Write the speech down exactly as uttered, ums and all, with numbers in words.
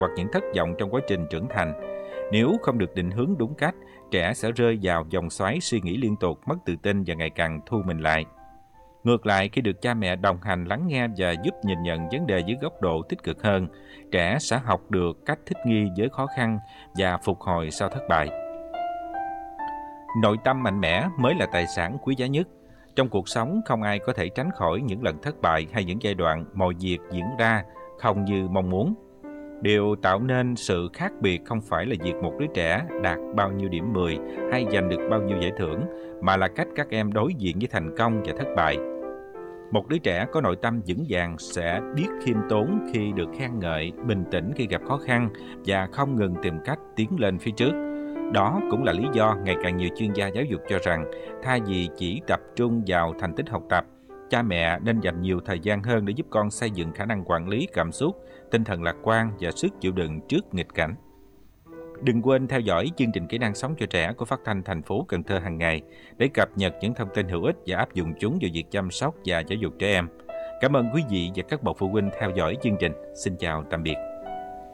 hoặc những thất vọng trong quá trình trưởng thành. Nếu không được định hướng đúng cách, trẻ sẽ rơi vào vòng xoáy suy nghĩ liên tục, mất tự tin và ngày càng thu mình lại. Ngược lại, khi được cha mẹ đồng hành, lắng nghe và giúp nhìn nhận vấn đề dưới góc độ tích cực hơn, trẻ sẽ học được cách thích nghi với khó khăn và phục hồi sau thất bại. Nội tâm mạnh mẽ mới là tài sản quý giá nhất. Trong cuộc sống, không ai có thể tránh khỏi những lần thất bại hay những giai đoạn mọi việc diễn ra không như mong muốn. Điều tạo nên sự khác biệt không phải là việc một đứa trẻ đạt bao nhiêu điểm mười hay giành được bao nhiêu giải thưởng, mà là cách các em đối diện với thành công và thất bại. Một đứa trẻ có nội tâm vững vàng sẽ biết khiêm tốn khi được khen ngợi, bình tĩnh khi gặp khó khăn và không ngừng tìm cách tiến lên phía trước. Đó cũng là lý do ngày càng nhiều chuyên gia giáo dục cho rằng thay vì chỉ tập trung vào thành tích học tập, cha mẹ nên dành nhiều thời gian hơn để giúp con xây dựng khả năng quản lý cảm xúc, tinh thần lạc quan và sức chịu đựng trước nghịch cảnh. Đừng quên theo dõi chương trình Kỹ năng sống cho trẻ của Phát thanh thành phố Cần Thơ hàng ngày để cập nhật những thông tin hữu ích và áp dụng chúng vào việc chăm sóc và giáo dục trẻ em. Cảm ơn quý vị và các bậc phụ huynh theo dõi chương trình. Xin chào tạm biệt.